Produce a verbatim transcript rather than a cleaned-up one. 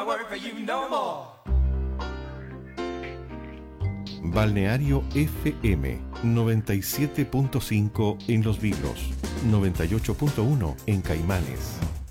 work for you no more. Balneario F M noventa y siete punto cinco en Los Vilos, noventa y ocho punto uno en Caimanes.